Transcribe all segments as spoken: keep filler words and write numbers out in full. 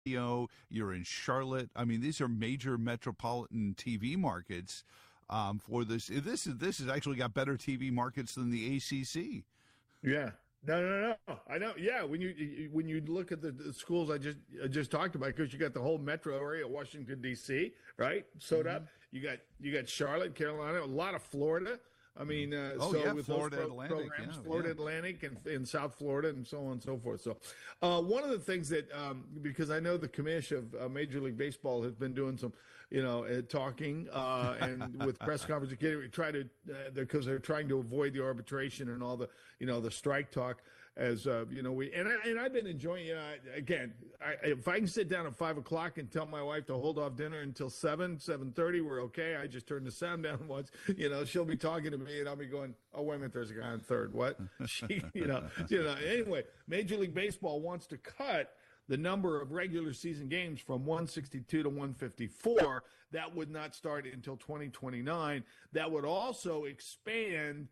You're in Charlotte. I mean, these are major metropolitan T V markets um, for this. This is this has actually got better T V markets than the A C C. Yeah. No, no, no. I know. Yeah, when you when you look at the, the schools I just I just talked about, because you got the whole metro area, Washington D C, right? Sewed mm-hmm. up. You got you got Charlotte, Carolina, a lot of Florida. I mean, uh, oh, so yeah, with Florida those pro- Atlantic, programs, yeah, Florida yeah. Atlantic and in South Florida and so on and so forth. So uh, one of the things that, um, because I know the commish of uh, Major League Baseball has been doing some, you know, uh, talking uh, and with press conferences, we try to, uh, because they're trying to avoid the arbitration and all the, you know, the strike talk. As uh, you know, we and I, and I've been enjoying. You know, I, again, I, if I can sit down at five o'clock and tell my wife to hold off dinner until seven, seven thirty, we're okay. I just turn the sound down once. You know, she'll be talking to me, and I'll be going, "Oh, wait a minute, there's a guy on third." What? She, you know, you know. Anyway, Major League Baseball wants to cut the number of regular season games from one sixty-two to one fifty-four. That would not start until twenty twenty-nine. That would also expand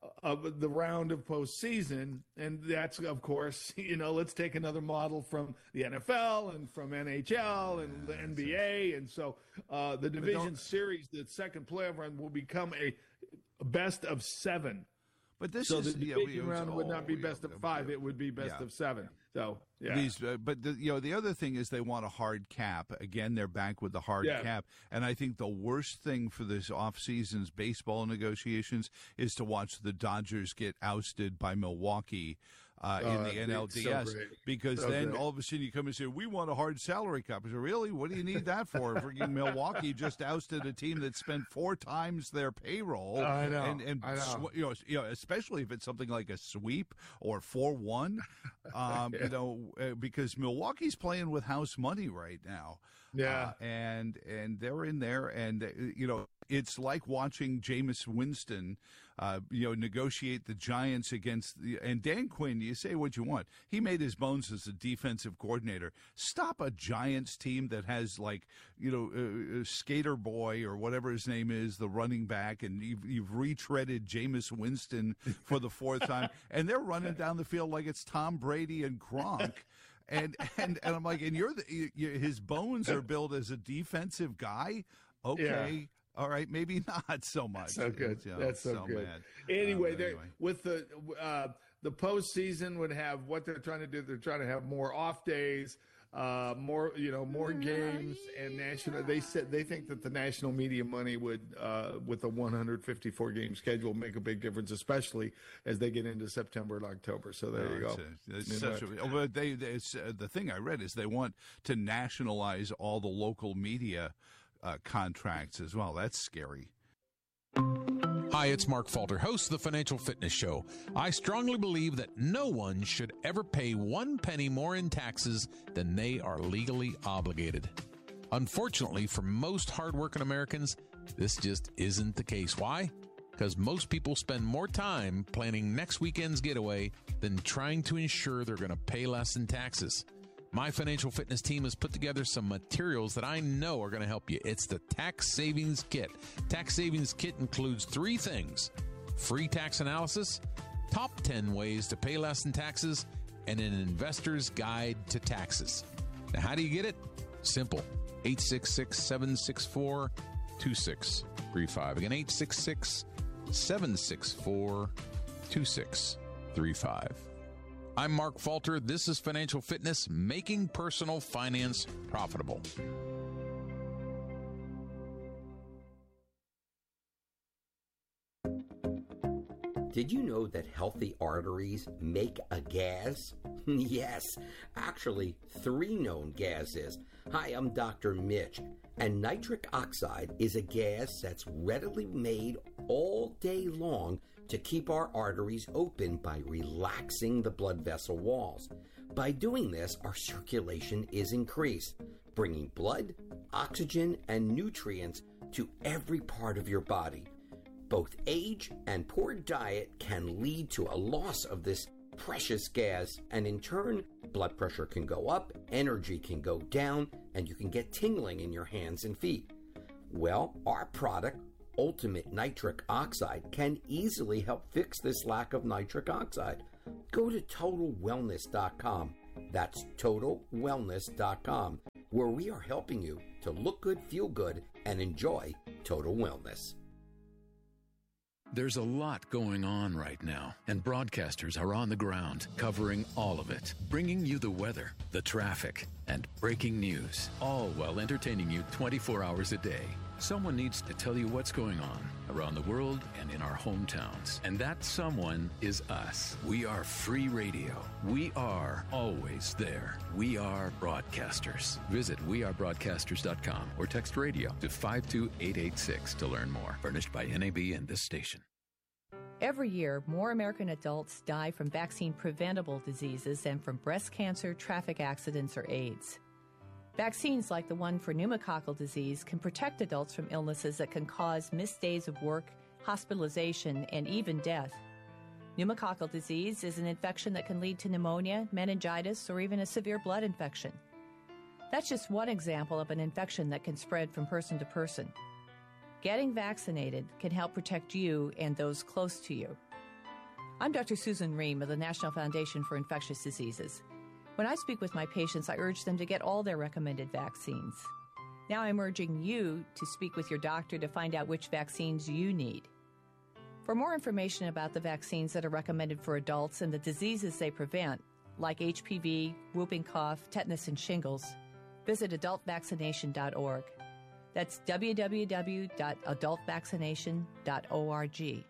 of the round of postseason, and that's, of course, you know, let's take another model from the N F L and from N H L and the N B A, and so uh, the division series, the second playoff run, will become a best of seven. But this so is the yeah, division we, round oh, would not be yeah, best of five; yeah. it would be best yeah. of seven. So yeah. These, uh, but the, you know, the other thing is they want a hard cap. Again, they're back with the hard yeah. cap, and I think the worst thing for this off season's baseball negotiations is to watch the Dodgers get ousted by Milwaukee uh, in uh, the N L D S, so because so then great. all of a sudden you come and say we want a hard salary cap. I say, really? What do you need that for? Freaking Milwaukee just ousted a team that spent four times their payroll. I know. And, and I know. Sw- you know, you know, especially if it's something like a sweep or four one. Um, yeah. You know, uh, because Milwaukee's playing with house money right now. Yeah. Uh, and and they're in there, and, uh, you know, it's like watching Jameis Winston, uh, you know, negotiate the Giants against the, and Dan Quinn, you say what you want. He made his bones as a defensive coordinator. Stop a Giants team that has, like, you know, uh, Skater Boy or whatever his name is, the running back, and you've, you've retreaded Jameis Winston for the fourth time, and they're running down the field like it's Tom Brady and Gronk. And, and and I'm like, and you're the you, his bones are built as a defensive guy. Okay. Yeah. All right, maybe not so much. So good. You know, That's so, so good. Mad. Anyway, um, anyway. with the uh, the postseason would have what they're trying to do. They're trying to have more off days, uh, more you know, more games, and national. They said they think that the national media money would, uh, with a one hundred fifty-four game schedule, make a big difference, especially as they get into September and October. So there no, you go. It's a, it's such a, but they, they it's, uh, the thing I read is they want to nationalize all the local media Uh, contracts as well. That's scary. Hi, it's Mark Falter, host of the Financial Fitness Show. I strongly believe that no one should ever pay one penny more in taxes than they are legally obligated. Unfortunately, for most hardworking Americans, this just isn't the case. Why? Because most people spend more time planning next weekend's getaway than trying to ensure they're going to pay less in taxes. My financial fitness team has put together some materials that I know are going to help you. It's the Tax Savings Kit. Tax Savings Kit includes three things: free tax analysis, top ten ways to pay less in taxes, and an investor's guide to taxes. Now, how do you get it? Simple. eight six six, seven six four, two six three five. Again, eight six six, seven six four, two six three five. I'm Mark Falter. This is Financial Fitness, making personal finance profitable. Did you know that healthy arteries make a gas? Yes, actually, three known gases. Hi, I'm Doctor Mitch, and nitric oxide is a gas that's readily made all day long to keep our arteries open by relaxing the blood vessel walls. By doing this, our circulation is increased, bringing blood, oxygen, and nutrients to every part of your body. Both age and poor diet can lead to a loss of this precious gas, and in turn, blood pressure can go up, energy can go down, and you can get tingling in your hands and feet. Well, our product, Ultimate Nitric Oxide, can easily help fix this lack of nitric oxide. Go to total wellness dot com. That's total wellness dot com, where we are helping you to look good, feel good, and enjoy total wellness. There's a lot going on right now, and broadcasters are on the ground covering all of it, bringing you the weather, the traffic, and breaking news, all while entertaining you twenty-four hours a day. Someone needs to tell you what's going on around the world and in our hometowns, and that someone is us. We are free radio. We are always there. We are broadcasters. Visit we are broadcasters dot com or text radio to five two eight eight six to learn more. Furnished by N A B and this station. Every year, more American adults die from vaccine-preventable diseases than from breast cancer, traffic accidents, or AIDS. Vaccines like the one for pneumococcal disease can protect adults from illnesses that can cause missed days of work, hospitalization, and even death. Pneumococcal disease is an infection that can lead to pneumonia, meningitis, or even a severe blood infection. That's just one example of an infection that can spread from person to person. Getting vaccinated can help protect you and those close to you. I'm Doctor Susan Ream of the National Foundation for Infectious Diseases. When I speak with my patients, I urge them to get all their recommended vaccines. Now I'm urging you to speak with your doctor to find out which vaccines you need. For more information about the vaccines that are recommended for adults and the diseases they prevent, like H P V, whooping cough, tetanus, and shingles, visit adult vaccination dot org. That's w w w dot adult vaccination dot org.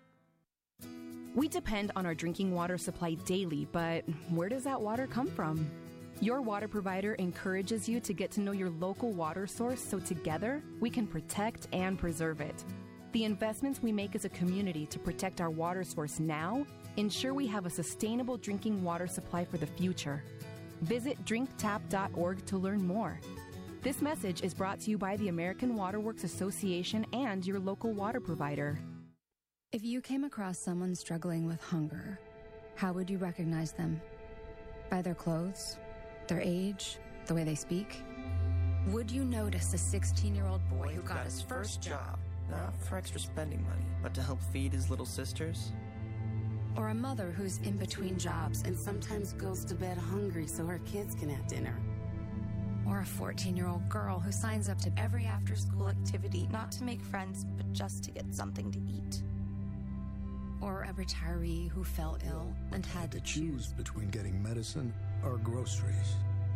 We depend on our drinking water supply daily, but where does that water come from? Your water provider encourages you to get to know your local water source so together we can protect and preserve it. The investments we make as a community to protect our water source now ensure we have a sustainable drinking water supply for the future. Visit drink tap dot org to learn more. This message is brought to you by the American Water Works Association and your local water provider. If you came across someone struggling with hunger, how would you recognize them? By their clothes, their age, the way they speak? Would you notice a sixteen-year-old boy who got his first job, not for extra spending money, but to help feed his little sisters? Or a mother who's in between jobs and sometimes goes to bed hungry so her kids can have dinner? Or a fourteen-year-old girl who signs up to every after-school activity, not to make friends, but just to get something to eat. Or a retiree who fell ill and had to choose between getting medicine or groceries.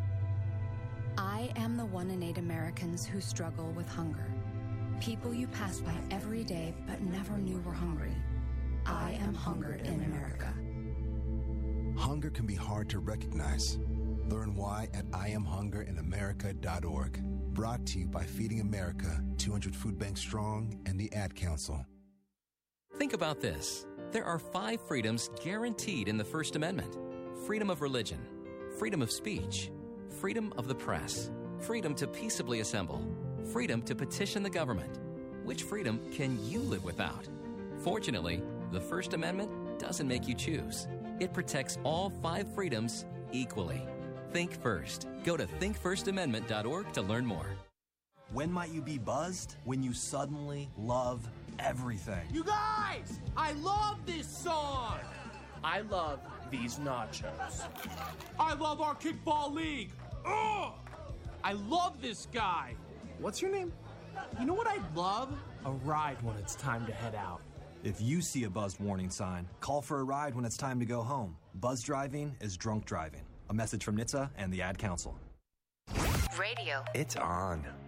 I am the one in eight Americans who struggle with hunger. People you pass by every day but never knew were hungry. I am hungered in America. Hunger can be hard to recognize. Learn why at I am hunger in america dot org. Brought to you by Feeding America, two hundred Food Banks Strong, and the Ad Council. Think about this. There are five freedoms guaranteed in the First Amendment. Freedom of religion, freedom of speech, freedom of the press, freedom to peaceably assemble, freedom to petition the government. Which freedom can you live without? Fortunately, the First Amendment doesn't make you choose. It protects all five freedoms equally. Think first. Go to think first amendment dot org to learn more. When might you be buzzed? When you suddenly love everything. You guys! I love this song! I love these nachos. I love our kickball league! Ugh! I love this guy! What's your name? You know what I'd love? A ride when it's time to head out. If you see a buzzed warning sign, call for a ride when it's time to go home. Buzz driving is drunk driving. A message from N H T S A and the Ad Council. Radio. It's on.